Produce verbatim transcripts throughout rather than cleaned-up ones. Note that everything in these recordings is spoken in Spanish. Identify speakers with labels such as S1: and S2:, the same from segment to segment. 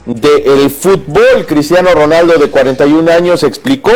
S1: del fútbol. Cristiano Ronaldo, de cuarenta y un años, explicó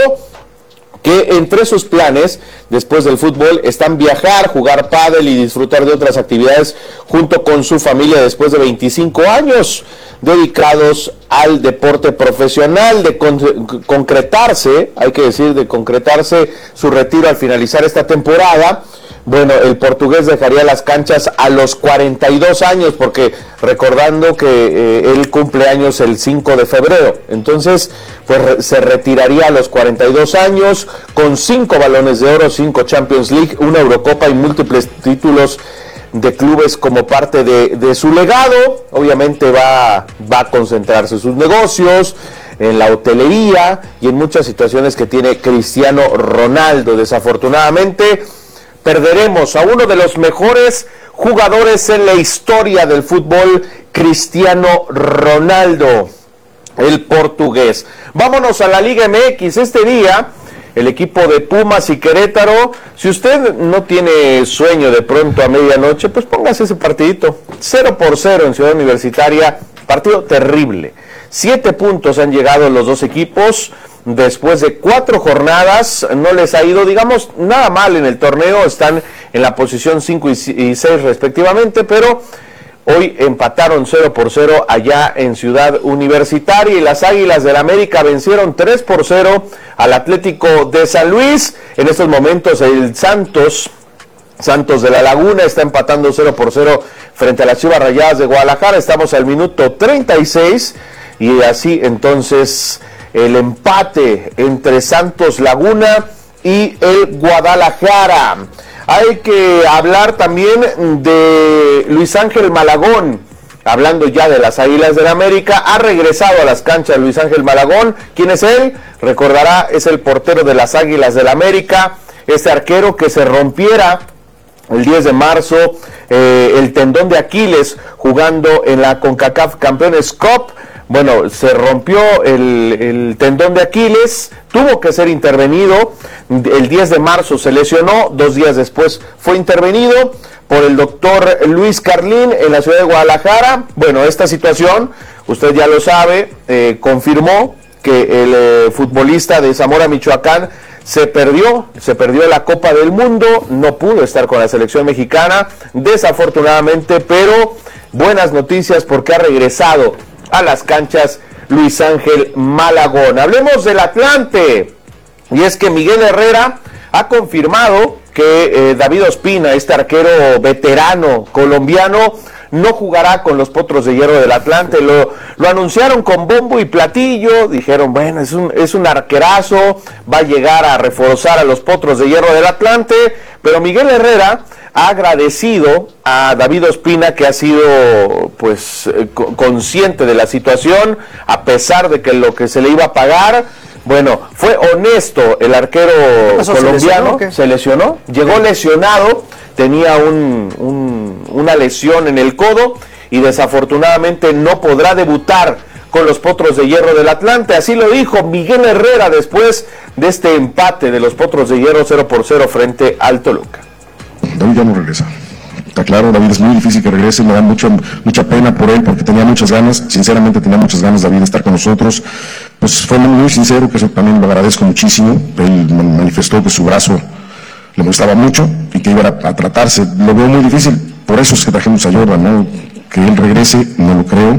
S1: que entre sus planes, después del fútbol, están viajar, jugar pádel y disfrutar de otras actividades junto con su familia después de veinticinco años dedicados al deporte profesional. De con- concretarse, hay que decir, de concretarse su retiro al finalizar esta temporada, bueno, el portugués dejaría las canchas a los cuarenta y dos años, porque recordando que eh, él cumple años el cinco de febrero, entonces pues re- se retiraría a los cuarenta y dos años con cinco balones de oro, cinco Champions League, una Eurocopa y múltiples títulos de clubes como parte de, de su legado. Obviamente va, va a concentrarse en sus negocios, en la hotelería y en muchas situaciones que tiene Cristiano Ronaldo. Desafortunadamente perderemos a uno de los mejores jugadores en la historia del fútbol, Cristiano Ronaldo, el portugués. Vámonos a la Liga M X. Este día, el equipo de Pumas y Querétaro, si usted no tiene sueño de pronto a medianoche, pues póngase ese partidito. cero por cero en Ciudad Universitaria, partido terrible. Siete puntos han llegado los dos equipos. Después de cuatro jornadas, no les ha ido, digamos, nada mal en el torneo. Están en la posición cinco y seis respectivamente, pero hoy empataron cero por cero allá en Ciudad Universitaria, y las Águilas del América vencieron tres por cero al Atlético de San Luis. En estos momentos el Santos, Santos de la Laguna, está empatando cero por cero frente a las Chivas Rayadas de Guadalajara. Estamos al minuto treinta y seis, y así entonces el empate entre Santos Laguna y el Guadalajara. Hay que hablar también de Luis Ángel Malagón. Hablando ya de las Águilas del América, ha regresado a las canchas Luis Ángel Malagón. ¿Quién es él? Recordará, es el portero de las Águilas del América, este arquero que se rompiera el diez de marzo eh, el tendón de Aquiles jugando en la CONCACAF Campeones Cup. Bueno, se rompió el, el tendón de Aquiles, tuvo que ser intervenido, el diez de marzo se lesionó, dos días después fue intervenido por el doctor Luis Carlín en la ciudad de Guadalajara. Bueno, esta situación, usted ya lo sabe, eh, confirmó que el eh, futbolista de Zamora, Michoacán, se perdió, se perdió la Copa del Mundo, no pudo estar con la selección mexicana, desafortunadamente, pero buenas noticias porque ha regresado a las canchas Luis Ángel Malagón. Hablemos del Atlante, y es que Miguel Herrera ha confirmado que eh, David Ospina, este arquero veterano colombiano, no jugará con los Potros de Hierro del Atlante. Lo, lo anunciaron con bombo y platillo, dijeron, bueno, es un, es un arquerazo, va a llegar a reforzar a los Potros de Hierro del Atlante, pero Miguel Herrera ha agradecido a David Ospina, que ha sido pues eh, consciente de la situación, a pesar de que lo que se le iba a pagar. Bueno, fue honesto el arquero colombiano. ¿Se lesionó, se lesionó, llegó lesionado, tenía un, un, una lesión en el codo y desafortunadamente no podrá debutar con los Potros de Hierro del Atlante. Así lo dijo Miguel Herrera después de este empate de los Potros de Hierro cero por cero frente al Toluca.
S2: David ya no regresa. Está claro, David, es muy difícil que regrese, me da mucho, mucha pena por él porque tenía muchas ganas, sinceramente tenía muchas ganas David de estar con nosotros. Pues fue muy, muy sincero, que eso también lo agradezco muchísimo. Él manifestó que su brazo le molestaba mucho y que iba a, a tratarse. Lo veo muy difícil, por eso es que trajimos a Jordan, ¿no? Que él regrese, no lo creo.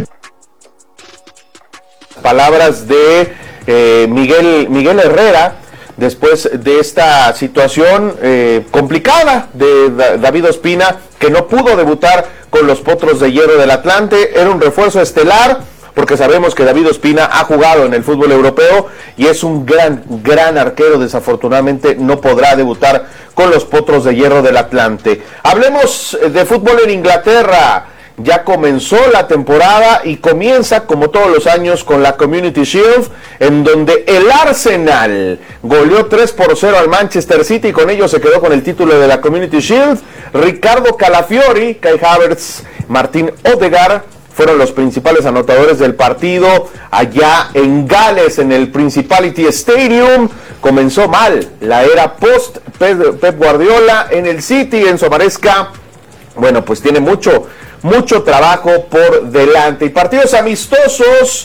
S1: Palabras de eh, Miguel, Miguel Herrera, después de esta situación eh, complicada de da- David Ospina, que no pudo debutar con los Potros de Hierro del Atlante. Era un refuerzo estelar, porque sabemos que David Ospina ha jugado en el fútbol europeo y es un gran, gran arquero. Desafortunadamente no podrá debutar con los Potros de Hierro del Atlante. Hablemos de fútbol en Inglaterra. Ya comenzó la temporada y comienza como todos los años con la Community Shield, en donde el Arsenal goleó tres por cero al Manchester City y con ello se quedó con el título de la Community Shield. Ricardo Calafiori, Kai Havertz, Martín Odegaard fueron los principales anotadores del partido allá en Gales, en el Principality Stadium. Comenzó mal la era post Pep Guardiola en el City. Enzo Maresca, bueno, pues tiene mucho mucho trabajo por delante. Y partidos amistosos